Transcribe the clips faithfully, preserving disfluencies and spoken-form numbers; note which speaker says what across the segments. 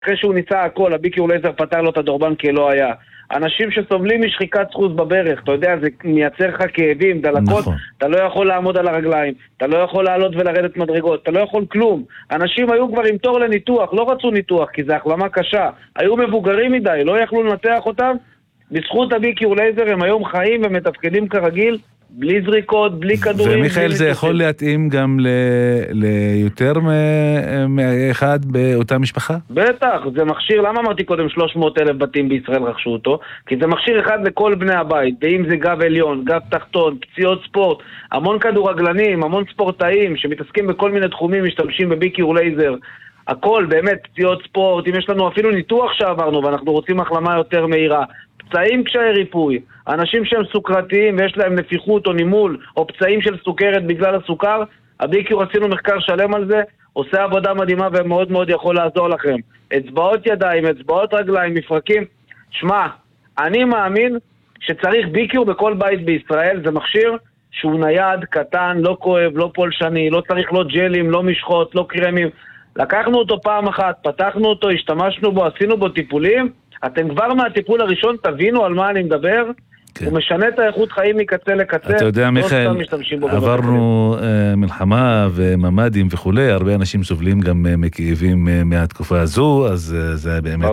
Speaker 1: אחרי שהוא ניסה הכל, הביקי ולייזר פתר לו את הדורבן כי לא היה. אנשים שסובלים משחיקת סחוס בברך, אתה יודע, זה מייצר לך כאבים, דלקות, נכון. אתה לא יכול לעמוד על הרגליים, אתה לא יכול לעלות ולרדת מדרגות, אתה לא יכול כלום. אנשים היו כבר עם תור לניתוח, לא רצו ניתוח, כי זה החלמה קשה. היו מבוגרים מדי, לא יכלו לנתח אותם. בזכות הביקי ולייזר הם היום חיים ומתפקדים כרגיל, בלי זריקות, בלי כדורים.
Speaker 2: ומיכאל, זה יכול להתאים גם ליותר מאחד באותה משפחה?
Speaker 1: בטח, זה מכשיר, למה אמרתי קודם שלוש מאות אלף בתים בישראל רכשו אותו? כי זה מכשיר אחד לכל בני הבית, ואם זה גב עליון, גב תחתון, פציעות ספורט, המון כדורגלנים, המון ספורטאים שמתעסקים בכל מיני תחומים, משתמשים בביקי ולייזר, הכל, באמת, פציעות ספורט, אם יש לנו אפילו ניתוח שעברנו ואנחנו רוצים החלמה יותר מהירה, פצעים קשיי ריפוי, אנשים שהם סוכרתיים ויש להם נפיחות או נימול או פצעים של סוכרת בגלל הסוכר, הביקי רצינו מחקר שלם על זה, עושה עבודה מדהימה ומאוד מאוד יכול לעזור לכם. אצבעות ידיים, אצבעות רגליים, מפרקים. שמע, אני מאמין שצריך ביקיור בכל בית בישראל, זה מכשיר שהוא נייד, קטן, לא כואב, לא פולשני, לא צריך לא ג'לים, לא משחות, לא קרמים. לקחנו אותו פעם אחת, פתחנו אותו, השתמשנו בו, עשינו בו טיפולים, אתם כבר מהטיפול הראשון תבינו על מה אני מדבר, כן. הוא משנה את האיכות חיים מקצה לקצה.
Speaker 2: אתה יודע, מיכאל, עברנו uh, מלחמה וממדים וכו', הרבה אנשים סובלים גם uh, מכאבים uh, מהתקופה הזו, אז uh, זה באמת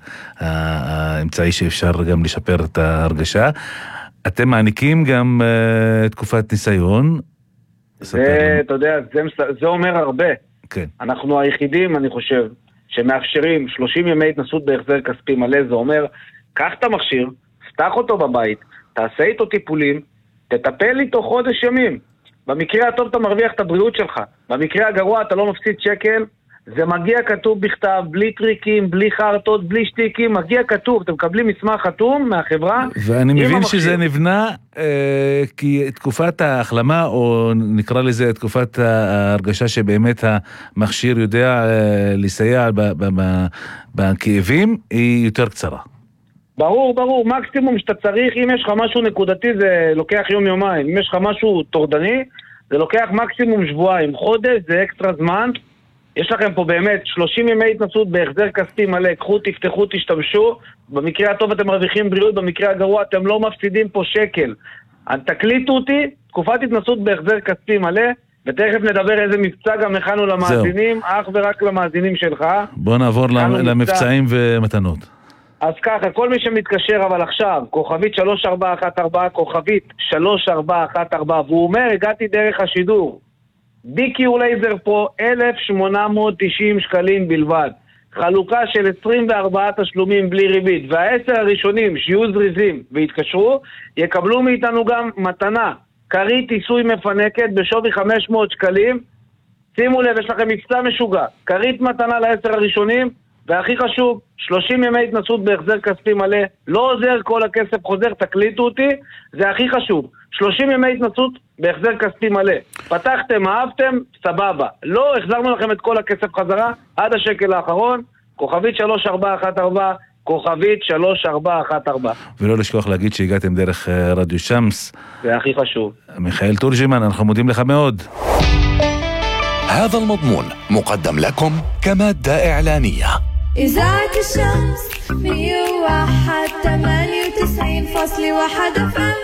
Speaker 2: האמצעי שאפשר גם לשפר את ההרגשה. אתם מעניקים גם uh, תקופת ניסיון.
Speaker 1: זה, אתה יודע, זה, זה אומר הרבה.
Speaker 2: כן.
Speaker 1: אנחנו היחידים, אני חושב, שמאפשרים שלושים ימי התנסות בהחזר כספי מלא. זה אומר, קח את המכשיר, פתח אותו בבית, תעשה איתו טיפולים, תטפל איתו חודש ימים. במקרה הטוב אתה מרוויח את הבריאות שלך, במקרה הגרוע אתה לא מפסיד שקל. זה מגיע כתוב בכתב, בלי טריקים, בלי חרטות, בלי שטיקים, מגיע כתוב, אתם מקבלים מסמך חתום מהחברה.
Speaker 2: ואני מבין המכשיר. שזה נבנה אה, כי תקופת ההחלמה, או נקרא לזה תקופת ההרגשה שבאמת המכשיר יודע אה, לסייע בכאבים, היא יותר קצרה.
Speaker 1: ברור, ברור, מקסימום שאתה צריך, אם יש לך משהו נקודתי זה לוקח יום יומיים, אם יש לך משהו תורדני, זה לוקח מקסימום שבועיים, חודש זה אקסטרה זמן. יש לכם פה באמת שלושים ימי התנסות בהחזר כספי מלא, קחו, תפתחו, תשתמשו, במקרה הטוב אתם מרוויחים בריאות, במקרה הגרוע אתם לא מפסידים פה שקל. תקליטו אותי, תקופת התנסות בהחזר כספי מלא, ותכף נדבר איזה מבצע גם הכנו למאזינים, אך ורק למאזינים שלך.
Speaker 2: בוא נעבור למבצעים ומתנות.
Speaker 1: אז ככה, כל מי שמתקשר אבל עכשיו, כוכבית שלוש ארבע אחת ארבע, כוכבית שלוש ארבע אחת ארבע, והוא אומר, הגעתי דרך השידור. ביקי ולייזר פה אלף שמונה מאות תשעים שקלים בלבד, חלוקה של עשרים וארבעה תשלומים בלי ריבית, והעשר הראשונים שיהיו זריזים והתקשרו יקבלו מאיתנו גם מתנה, קרית עיסוי מפנקת בשווי חמש מאות שקלים. שימו לב, יש לכם מבצע משוגע, קרית מתנה לעשר הראשונים, והכי חשוב, שלושים ימי התנסות בהחזר כספי מלא, לא עוזר כל הכסף חוזר, תקליטו אותי, זה הכי חשוב. שלושים ימי התנסות בהחזר כספי מלא. פתחתם, אהבתם, סבבה. לא, החזרנו לכם את כל הכסף חזרה, עד השקל האחרון, כוכבית שלוש ארבע אחת ארבע, כוכבית שלוש ארבע אחת ארבע.
Speaker 2: ולא לשכוח להגיד שהגעתם דרך רדיו שמס.
Speaker 1: זה הכי חשוב.
Speaker 2: מיכאל תורג'מן, אנחנו מודים לך מאוד.
Speaker 3: هذا المضمون مقدم لكم كمادة إعلانية.
Speaker 4: إذاعة الشمس مية وواحد ثمانية وتسعين فاصل واحد فم.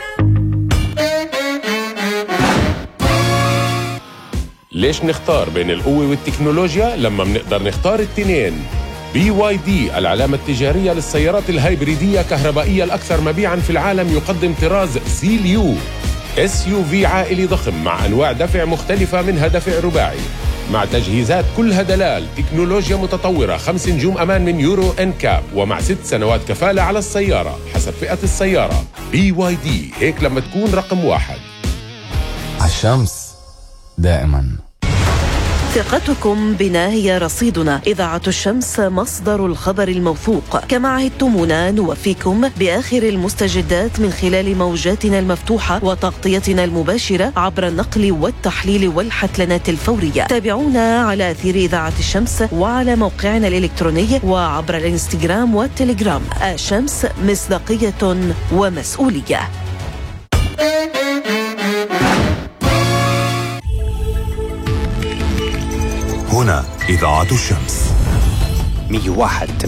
Speaker 5: ليش نختار بين القوة والتكنولوجيا لما بنقدر نختار التنين؟ بي واي دي العلامة التجارية للسيارات الهايبريدية كهربائية الأكثر مبيعاً في العالم، يقدم طراز زيليو اس يو في عائلي ضخم مع أنواع دفع مختلفة، منها دفع رباعي مع تجهيزات كلها دلال، تكنولوجيا متطورة، خمس نجوم أمان من يورو إنكاب، ومع ست سنوات كفالة على السيارة حسب فئة السيارة. بي واي دي، هيك لما تكون رقم واحد.
Speaker 3: الشمس دائما.
Speaker 6: ثقتكم بنا هي رصيدنا. إذاعة الشمس مصدر الخبر الموثوق. كما عهدتمونا نوفيكم بآخر المستجدات من خلال موجاتنا المفتوحة وتغطيتنا المباشرة عبر النقل والتحليل والحتلنات الفورية. تابعونا على أثير إذاعة الشمس وعلى موقعنا الإلكتروني وعبر الإنستغرام والتليجرام. الشمس مصداقية ومسؤولية.
Speaker 3: هنا إذاعة الشمس.
Speaker 7: مية وواحد